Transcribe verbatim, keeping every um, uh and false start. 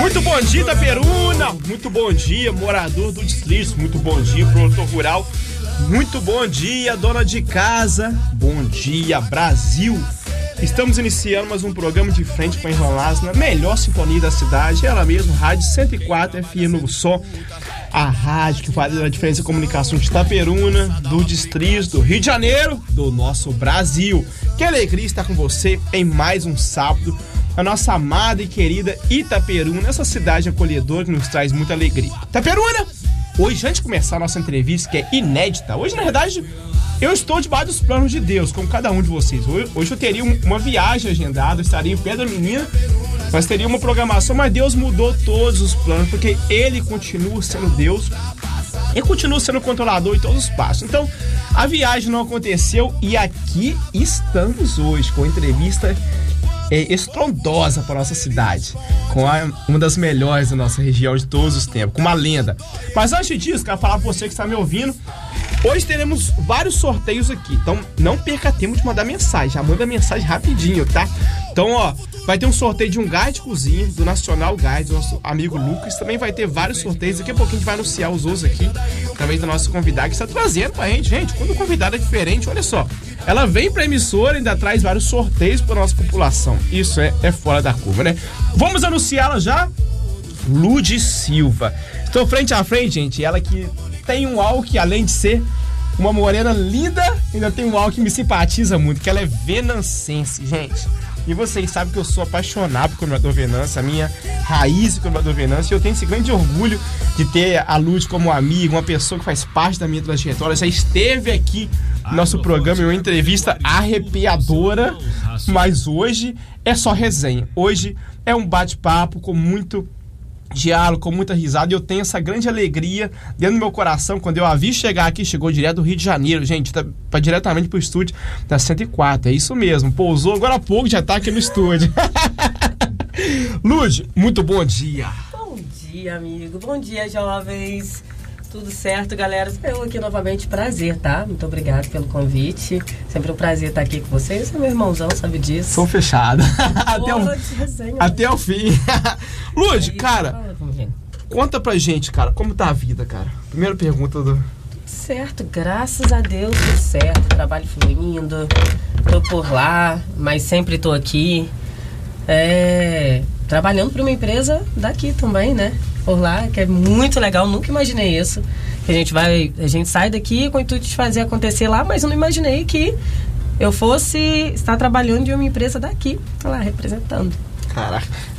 Muito bom dia, Itaperuna. Muito bom dia, morador do distrito. Muito bom dia, produtor rural. Muito bom dia, dona de casa. Bom dia, Brasil. Estamos iniciando mais um programa de frente com a Enrolás na melhor sintonia da cidade. Ela mesma, Rádio cento e quatro F M no Som. A rádio que faz a diferença em comunicação de Itaperuna, do distrito, do Rio de Janeiro, do nosso Brasil. Que alegria estar com você em mais um sábado. A nossa amada e querida Itaperuna, essa cidade acolhedora que nos traz muita alegria. Itaperuna, hoje, antes de começar a nossa entrevista, que é inédita, hoje, na verdade, eu estou debaixo dos planos de Deus, como cada um de vocês. Hoje, hoje eu teria um, uma viagem agendada, eu estaria em Pedra Menina, mas teria uma programação, mas Deus mudou todos os planos, porque Ele continua sendo Deus, Ele continua sendo controlador em todos os passos. Então, a viagem não aconteceu e aqui estamos hoje com a entrevista É estrondosa para nossa cidade, com a, uma das melhores da nossa região de todos os tempos, com uma lenda. Mas antes disso, quero falar para você que está me ouvindo, hoje teremos vários sorteios aqui, então não perca tempo de mandar mensagem, já manda mensagem rapidinho, tá? Então, ó, vai ter um sorteio de um gás de cozinha, do Nacional Gás, do nosso amigo Lucas. Também vai ter vários sorteios, daqui a pouquinho a gente vai anunciar os outros aqui, através da nossa convidada que está trazendo pra gente. Gente, quando o convidado é diferente, olha só, ela vem pra emissora e ainda traz vários sorteios pra nossa população. Isso é, é fora da curva, né? Vamos anunciá-la já? Lud Silva. Estou frente a frente, gente, ela que tem um algo que, além de ser uma morena linda, ainda tem um algo que me simpatiza muito, que ela é venancense, gente. E vocês sabem que eu sou apaixonado por Combinador Venâncio, a minha raiz de Combinador Venâncio, e eu tenho esse grande orgulho de ter a Lud como amiga, uma pessoa que faz parte da minha trajetória, já esteve aqui no nosso programa em uma entrevista arrepiadora, mas hoje é só resenha. Hoje é um bate-papo com muito diálogo, com muita risada, e eu tenho essa grande alegria dentro do meu coração quando eu a vi chegar aqui. Chegou direto do Rio de Janeiro, gente, tá, tá diretamente pro estúdio da cento e quatro, é isso mesmo, pousou agora há pouco, já tá aqui no estúdio. Lud, muito bom dia. Bom dia, amigo, bom dia, jovens. Tudo certo, galera? Eu aqui novamente, prazer, tá? Muito obrigado pelo convite. Sempre um prazer estar aqui com vocês. Você é meu irmãozão, sabe disso. Sou fechado. até, o, resenha, até o fim. Lud, cara, conta pra gente, cara, como tá a vida, cara? Primeira pergunta do... Certo, graças a Deus, tudo certo. Trabalho fluindo, tô por lá, mas sempre tô aqui. É... Trabalhando para uma empresa daqui também, né? Por lá, que é muito legal, nunca imaginei isso. Que a gente vai, a gente sai daqui com o intuito de fazer acontecer lá, mas eu não imaginei que eu fosse estar trabalhando de uma empresa daqui, lá, representando. Caraca,